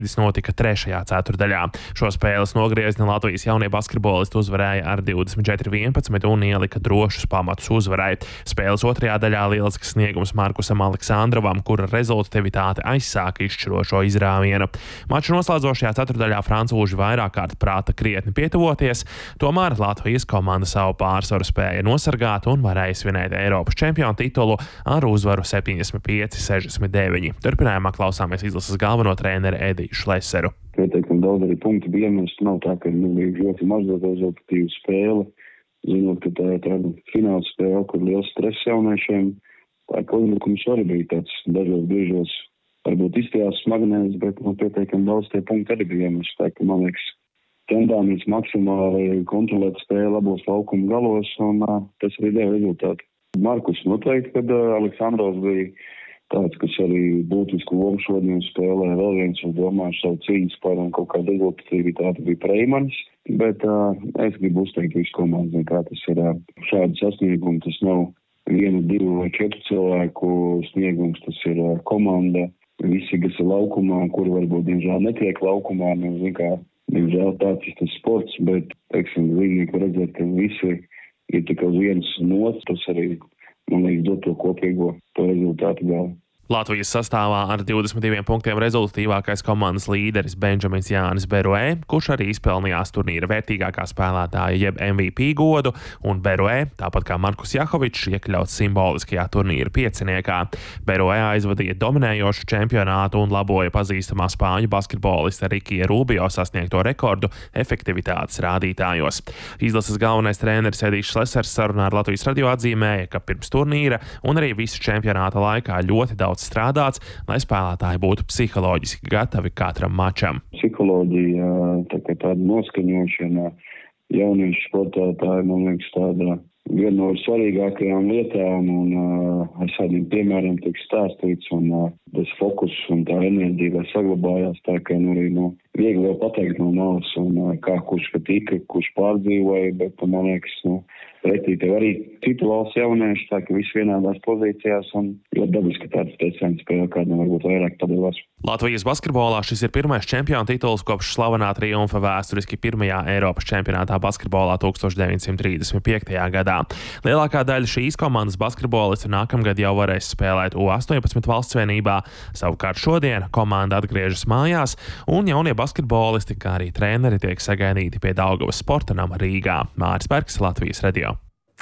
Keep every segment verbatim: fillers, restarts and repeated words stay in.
Tas notika trešajā ceturdaļā. Šo spēles nogriezni Latvijas jaunie basketbolisti uzvarēja ar divdesmit četri vienpadsmit un ielika drošus pamatus uzvarai. Spēles otrajā daļā lielisks sniegums Markusam Aleksandrovam, kura rezultatīvitāte aizsāka izšķirošo izrāvienu. Maču noslēdzošajā ceturdaļā francūži vairāk kārt prāta krietni pietuvoties, tomēr Latvijas komanda savu pārsvaru spēja nosargāt un varēja svinēt Eiropas čempionu titulu ar uzvaru septiņdesmit pieci sešdesmit deviņi. Turpinājumā klausāmies izlases galveno treneri Ediju Šleseru. Pietiekami daudz arī punktu bija iemests. Nav tā, ka nu, bija ļoti maz rezultatīva spēle. Zinot, ka tā ir tāda fināla spēle, kur liels stress jauniešiem. Tā kā uzbrukums arī bija tāds dažos brīžos varbūt izstījās smagnēs, bet nu, pietiekami daudz tie punkti arī bija iemests. Tā kā, man liekas, centāmies maksimāli kontrolēt spēli abos laukuma galos, un uh, tas arī deva rezultātu. Markus noteikti, kad uh, Aleksandrovs bija tāds, kas arī būtisku lomu šodien spēlē. Vēl viens, es domāju, savu cīņas par un kaut kāda rezultatīvitāte bija Preimanis, bet uh, es gribu uzteikt visu komandu, kā tas ir uh, šādi sasniegumi. Tas nav vienu, divu vai četru cilvēku sniegums, tas ir uh, komanda. Visi, kas ir laukumā, kuri varbūt, diemžēl, netiek laukumā, nu, zin kā, diemžēl tāds ir tas sports, bet, teiksim, zīmīgi redzēt, ka visi ir tikai uz vienas nots, tas arī, man liekas, dot to kopīgo, to rezultātu galu. Latvijas sastāvā ar divdesmit diviem punktiem rezultatīvākais komandas līderis Benžamins Jānis Beroē, kurš arī izpelnījās turnīra vērtīgākā spēlētāja jeb M V P godu, un Beroē, tāpat kā Markus Jahovičs, iekļauts simboliskajā turnīra pieciniekā. Beroē aizvadīja dominējošu čempionātu un laboja pazīstamā spāņu basketbolista Rikija Rubio sasniegto rekordu efektivitātes rādītājos. Izlases galvenais treneris Edijs Šlesers sarunā ar Latvijas radio atzīmēja, ka pirms turnīra un arī visu čempionāta laikā ļoti daudz strādāts, lai spēlētāji būtu psiholoģiski gatavi katram mačam. Psiholoģija, tā kā tāda noskaņošana, jauniešu sportētāji, man liekas, tāda viena no svarīgākajām lietām, un uh, ar šādiem piemēriem tiek stāstīts, un uh, tas fokus un tā enerģija, lai saglabājās, tā kā nu, arī nu, viegli jau pateikt no malas, un uh, kā kurš ka tika, kurš pārdzīvoja, bet man liekas, nu, pretī tev arī citu valsts jaunieši, tā ka visi vienādās pozīcijās, un ļoti dabiski tāds teicējums spēlē, kādam varbūt vairāk padalās. Latvijas basketbolā šis ir pirmais čempionu tituls kopš slavenā triumfa vēsturiski pirmajā Eiropas čempionātā basketbolā deviņdesmit trīsdesmit piektajā gadā. Lielākā daļa šīs komandas basketbolisti nākamgad jau varēs spēlēt U astoņpadsmit valsts vienībā, savukārt šodien komanda atgriežas mājās, un jaunie basketbolisti, kā arī treneri, tiek sagaidīti pie Daugavas sporta nama Rīgā. Māris Bergs, Latvijas radio.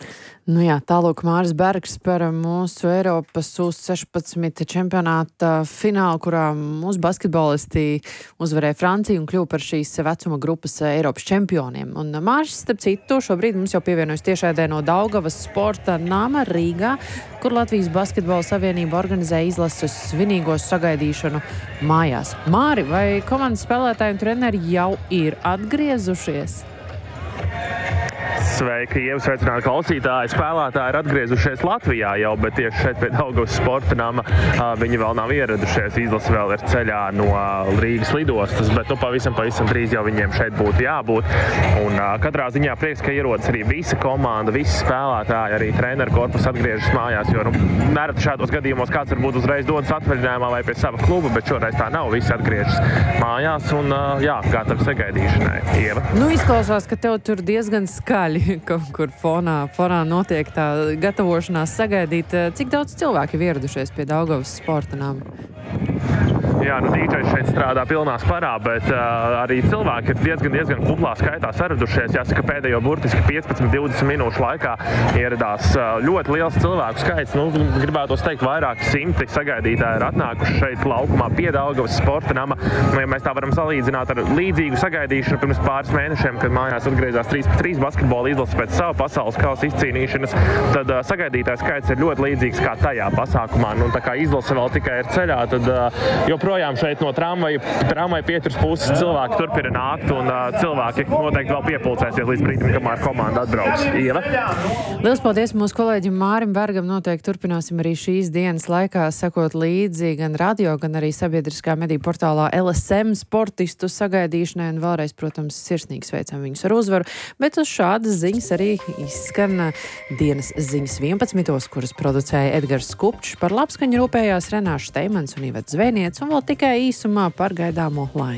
Nu jā, tālūk Māris Bergs par mūsu Eiropas U sešpadsmit čempionāta finālu, kurā mūsu basketbolisti uzvarēja Franciju un kļuva par šīs vecuma grupas Eiropas čempioniem. Un Māris, starp citu, šobrīd mums jau pievienojas tiešraidē no Daugavas sporta nama Rīgā, kur Latvijas basketbola savienība organizē izlases svinīgos sagaidīšanu mājās. Māri, vai komandas spēlētāji un treneri jau ir atgriezušies? Sveiki, ievasveicināti klausītāji. Spēlētāji ir atgriezušies Latvijā jau, bet tieši šeit pie Daugavas sporta nama viņi vēl nav ieradušies. Izlase vēl ir ceļā no Rīgas lidostas, bet nu pavisam, pavisam drīz jau viņiem šeit būtu jābūt. Un katrā ziņā prieks, ka ierodas arī visa komanda, visi spēlētāji, arī treneru korpus atgriežas mājās, jo nu, nereti šādos gadījumos kāds varbūt uzreiz dodas atvaļinājumā vai pie sava kluba, bet šoreiz tā nav, visi atgriežas mājās un jā, gatavi sagaidīšanai. Ieva? Nu, izklausās, ka tev tur diezgan skaļi kaut kur fonā, fonā notiek tā gatavošanās sagaidīt. Cik daudz cilvēki ir ieradušies pie Daugavas sporta nama? Jā, nu dīdžejs šeit strādā pilnā sparā, bet uh, arī cilvēki ir diezgan, diezgan kuplā skaitā saradušies. Jāsaka, pēdējo burtiski piecpadsmit līdz divdesmit minūšu laikā ieradās uh, ļoti liels cilvēku skaits. Nu, gribētos teikt, vairāki simti sagaidītāji ir atnākuši šeit laukumā pie Daugavas sporta nama. Nu, ja mēs tā varam salīdzināt ar līdzīgu sagaidīšanu pirms pāris mēnešiem, kad mājās atgriezās trīs pret trīs basketbola izlases pēc savu pasaules kausa izcīnīšanas, tad uh, sagaidītāju skaits ir ļoti līdzīgs kā tajā pasākumā. Nu, tā kā izlase vēl tikai ir ceļā, tad uh, joprojām šeit no tramvaju, tramvaju pieturas puses cilvēki turpina nākt, un uh, cilvēki noteikti vēl piepulcēsies līdz brīdim, kamēr komanda atbrauks. Ieva? Liels paldies mūsu kolēģim Mārim Bergam. Noteikti turpināsim arī šīs dienas laikā sekot līdzi gan radio, gan arī sabiedriskā mediju portālā L S M sportistu sagaidīšanai, un vēlreiz, protams, sirsnīgi sveicam viņus ar uzvaru, bet uz šādas ziņas arī izskan dienas ziņas vienpadsmitos, kuras producēja Edgars Skupčs, par labskaņu rūpējās Renāša Steimans un Iveta Zvēniec, un vēl vēl tikai īsumā par gaidāmo laiku.